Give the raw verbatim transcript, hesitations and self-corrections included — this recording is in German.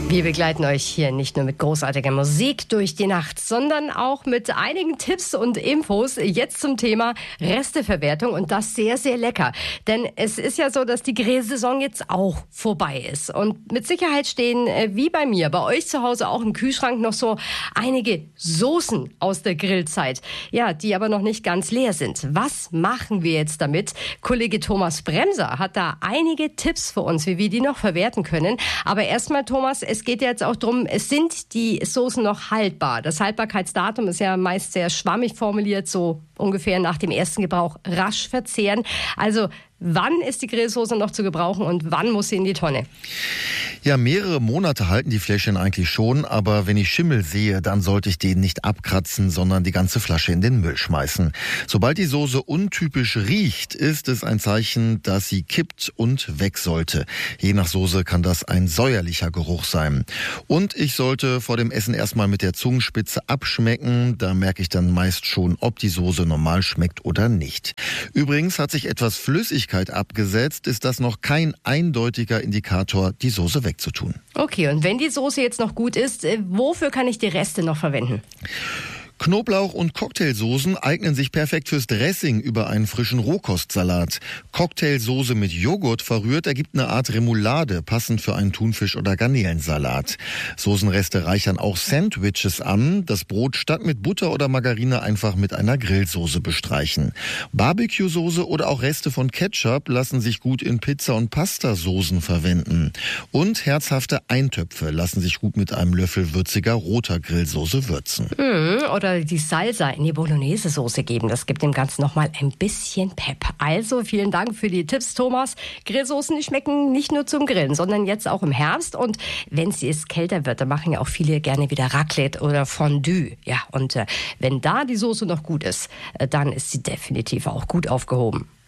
Wir begleiten euch hier nicht nur mit großartiger Musik durch die Nacht, sondern auch mit einigen Tipps und Infos jetzt zum Thema Resteverwertung und das sehr, sehr lecker. Denn es ist ja so, dass die Grillsaison jetzt auch vorbei ist. Und mit Sicherheit stehen, wie bei mir, bei euch zu Hause auch im Kühlschrank noch so einige Soßen aus der Grillzeit. Ja, die aber noch nicht ganz leer sind. Was machen wir jetzt damit? Kollege Thomas Bremser hat da einige Tipps für uns, wie wir die noch verwerten können. Aber erstmal, Thomas, es Es geht jetzt auch darum, es sind die Soßen noch haltbar. Das Haltbarkeitsdatum ist ja meist sehr schwammig formuliert, so ungefähr nach dem ersten Gebrauch rasch verzehren. Also wann ist die Grillsoße noch zu gebrauchen und wann muss sie in die Tonne? Ja, mehrere Monate halten die Fläschchen eigentlich schon, aber wenn ich Schimmel sehe, dann sollte ich den nicht abkratzen, sondern die ganze Flasche in den Müll schmeißen. Sobald die Soße untypisch riecht, ist es ein Zeichen, dass sie kippt und weg sollte. Je nach Soße kann das ein säuerlicher Geruch sein. Und ich sollte vor dem Essen erstmal mit der Zungenspitze abschmecken. Da merke ich dann meist schon, ob die Soße normal schmeckt oder nicht. Übrigens hat sich etwas Flüssigkeit abgesetzt, ist das noch kein eindeutiger Indikator, die Soße wegzutun. Okay, und wenn die Soße jetzt noch gut ist, wofür kann ich die Reste noch verwenden? Knoblauch und Cocktailsoßen eignen sich perfekt fürs Dressing über einen frischen Rohkostsalat. Cocktailsoße mit Joghurt verrührt ergibt eine Art Remoulade, passend für einen Thunfisch- oder Garnelensalat. Soßenreste reichern auch Sandwiches an. Das Brot statt mit Butter oder Margarine einfach mit einer Grillsoße bestreichen. Barbecue-Soße oder auch Reste von Ketchup lassen sich gut in Pizza- und Pastasoßen verwenden. Und herzhafte Eintöpfe lassen sich gut mit einem Löffel würziger roter Grillsoße würzen. Hm, oder die Salsa in die Bolognese-Soße geben. Das gibt dem Ganzen nochmal ein bisschen Pep. Also vielen Dank für die Tipps, Thomas. Grillsoßen, die schmecken nicht nur zum Grillen, sondern jetzt auch im Herbst. Und wenn es jetzt kälter wird, dann machen ja auch viele gerne wieder Raclette oder Fondue. Ja, und äh, wenn da die Soße noch gut ist, äh, dann ist sie definitiv auch gut aufgehoben.